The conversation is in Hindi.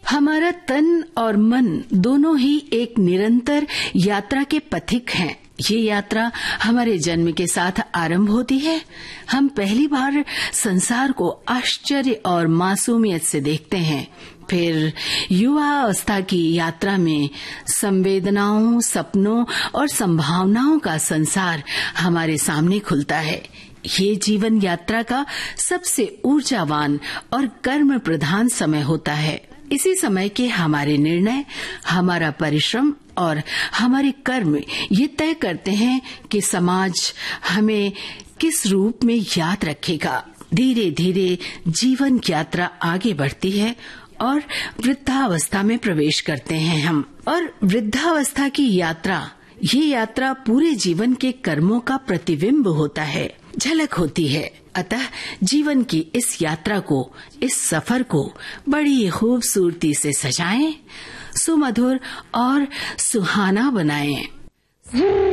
हमारा तन और मन दोनों ही एक निरंतर यात्रा के पथिक हैं। ये यात्रा हमारे जन्म के साथ आरंभ होती है। हम पहली बार संसार को आश्चर्य और मासूमियत से देखते हैं। फिर युवा अवस्था की यात्रा में संवेदनाओं, सपनों और संभावनाओं का संसार हमारे सामने खुलता है। ये जीवन यात्रा का सबसे ऊर्जावान और कर्म प्रधान समय होता है। इसी समय के हमारे निर्णय, हमारा परिश्रम और हमारे कर्म ये तय करते हैं कि समाज हमें किस रूप में याद रखेगा। धीरे धीरे जीवन यात्रा आगे बढ़ती है और वृद्धावस्था में प्रवेश करते हैं हम। और वृद्धावस्था की यात्रा, ये यात्रा पूरे जीवन के कर्मों का प्रतिबिंब होता है, झलक होती है। अतः जीवन की इस यात्रा को, इस सफर को बड़ी खूबसूरती से सजाएं, सुमधुर और सुहाना बनाएं।